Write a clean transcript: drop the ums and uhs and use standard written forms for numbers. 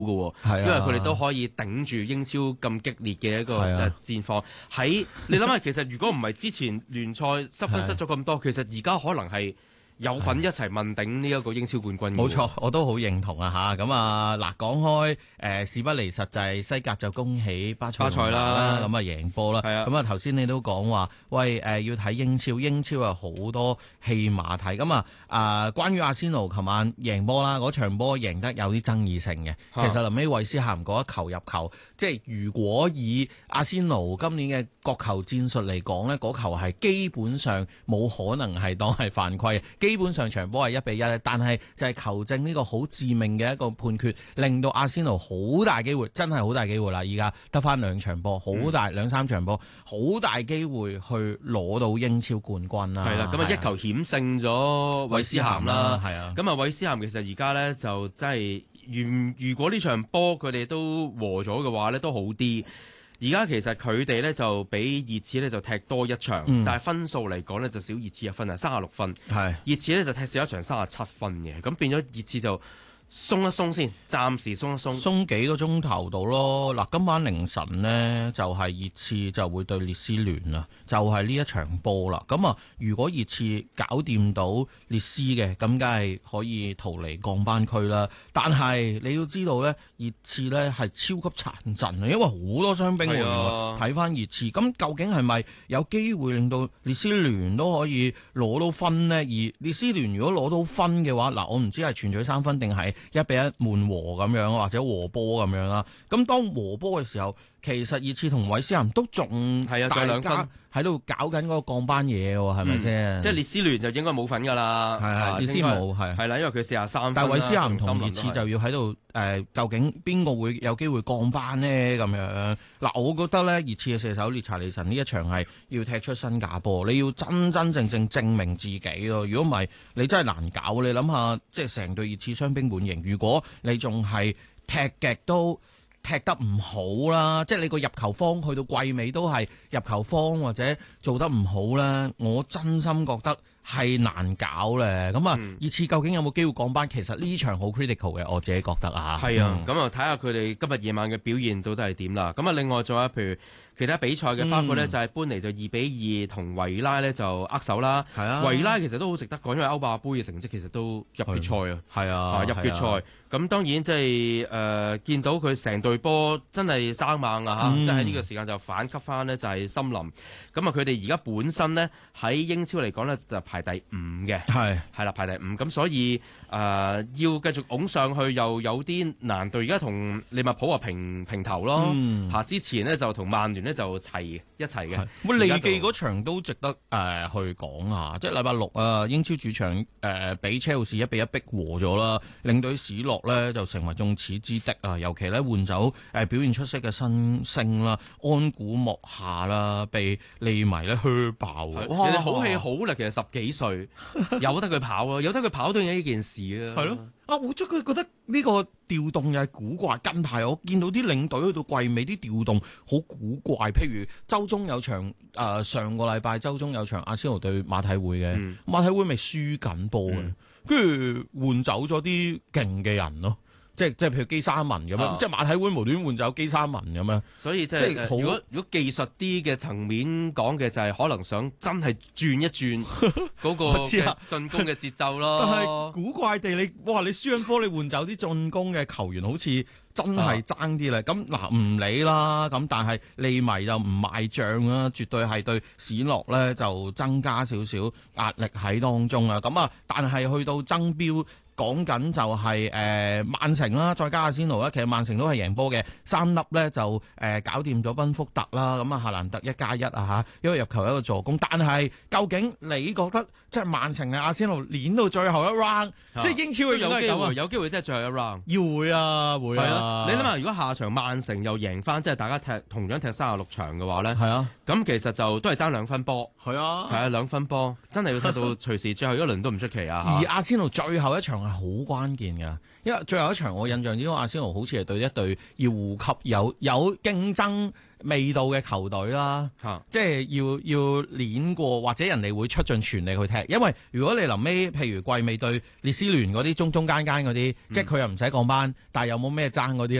嘅， 係啊， 因為佢哋都可以頂住英超咁激烈嘅一個戰況。喺你諗下，其實如果唔係之前聯賽失分失咗咁多，其實而家可能係有份一齊問鼎呢一個英超冠軍。 冇錯，我都好認同啊嚇。咁啊嗱，講開事不離實際，西甲就恭喜巴塞啦，咁啊贏波啦。咁啊頭先你都講話，喂要睇英超有好多戲碼睇。咁關於阿仙奴琴晚贏波啦，嗰場波贏得有啲爭議性嘅。其實臨尾韋斯咸嗰一球入球，即係如果以阿仙奴今年嘅角球戰術嚟講呢，嗰球係基本上冇可能係當係犯規。基本上場波係1-1，但係就係球證呢個好致命嘅一個判決，令到阿仙奴好大機會，真係好大機會啦！而家得翻2場波，好大2-3場波，好大機會去攞到英超冠軍啦！ 係啦，咁啊一球險勝咗韋斯咸啦， 係啊！ 咁啊韋斯咸其實而家咧就真係，如果呢場波佢哋都和咗嘅話咧，都好啲。而家其實佢哋咧就比熱刺咧就踢多一場，但係分數嚟講咧就少熱刺1分啊，36分。係熱刺咧就踢少一場37分嘅，咁變咗熱刺就鬆一鬆先，暫時鬆一鬆， 鬆幾個鐘頭到咯。嗱，今晚凌晨呢，就係熱刺就會對列斯聯啦，就係呢一場波啦。咁啊，如果熱刺搞掂到列斯嘅，咁梗係可以逃離降班區啦。但係你要知道呢，熱刺呢係超級殘陣啊，因為好多傷兵喎。睇翻熱刺，咁究竟係咪有機會令到列斯聯都可以攞到分呢？而列斯聯如果攞到分嘅話，嗱，我唔知係全取3分定係1-1悶和咁樣，或者和波咁樣啦。咁當和波嘅時候，其實熱刺同韋斯咸都仲大家喺度搞緊嗰個降班嘢喎，係咪先？ 即係列斯聯就應該冇份㗎啦。 係列斯冇係啦，因為佢43分。 但係韋斯咸同熱刺就要喺度究竟邊個會有機會降班呢？咁樣嗱，我覺得咧熱刺嘅射手列查利臣呢一場係要踢出身價波，你要真真正正證明自己咯。如果唔係，你真係難搞。你諗下，即係成隊熱刺傷兵滿營，如果你仲係踢極都踢得唔好啦，即係你個入球方去到季尾都係入球方或者做得唔好啦，我真心覺得係難搞咧。咁啊，熱刺究竟有冇機會降班？其實呢場好 critical 嘅，我自己覺得啊。 係啊，咁啊睇下佢哋今日夜晚嘅表現到底係點啦。咁啊，另外仲有譬如其他比賽嘅，包括呢就係般尼就2-2同維拉呢就握手啦。係啊，維拉其實都好值得講，因為歐霸杯嘅成績其實都入決賽啊。係啊，入決賽。咁當然即係見到佢成隊波真係生猛啊！即係喺呢個時間就反擊翻呢，就係森林。咁啊，佢哋而家本身呢，喺英超嚟講呢，就排第5嘅。係啦，排第5。咁所以要繼續拱上去又有啲難度。而家同利物浦啊平頭咯。之前呢，就同曼聯呢，就一齊嘅。 利記嗰場都值得去講啊！即係禮拜6啊，英超主場俾車路士1-1逼和咗啦，領隊史諾咧就成為眾矢之的啊！尤其咧換走表現出色嘅新星啦，安古莫夏啦，被利迷咧噓爆。 哇！人哋好氣好力，其實10幾歲，由得佢跑啊，由得佢跑都係一件事啊。係咯， 我真係覺得呢個調動又係古怪。近排我見到啲領隊去到季尾啲調動好古怪，譬如周中有場上個禮拜周中有場阿仙奴對馬體會嘅，馬體會咪輸緊波嘅。跟住換走咗啲勁嘅人咯，即係譬如基沙文咁樣，即係馬體會無端換走基沙文咁樣。 所以即係如果技術啲嘅層面講嘅就係可能想真係轉一轉嗰個進攻嘅節奏咯。 但係古怪地你輸緊波，你換走啲進攻嘅球員好似真係爭啲啦。咁嗱唔理啦，咁但係利迷就唔賣帳啦，絕對係對史諾咧就增加少少壓力喺當中啊。咁啊，但係去到爭標。講緊就係曼城啦，再加阿仙奴啦，其實曼城都係贏波嘅，3粒咧就搞掂咗賓福特啦，咁啊夏蘭特1+1啊嚇，一個入球一個助攻。但係究竟你覺得即係曼城嘅阿仙奴練到最後一 round，即係英超嘅有機會即係最後一 round？ 會啊！ 你諗下，如果下場曼城又贏翻，即係大家同樣踢36場嘅話咧，係啊，咁其實就都係爭2分波。係啊，2分波，真係要踢到隨時最後一輪都唔出奇啊！ 而阿仙奴最後一場係好關鍵㗎，因為最後一場我印象之中，阿仙奴好似係對一隊要護級有競爭味道嘅球隊啦，即係要練過，或者人哋會出盡全力去踢。因為如果你臨尾譬如季尾對列斯聯嗰啲中間嗰啲，即係佢又唔使降班，但係又冇咩爭嗰啲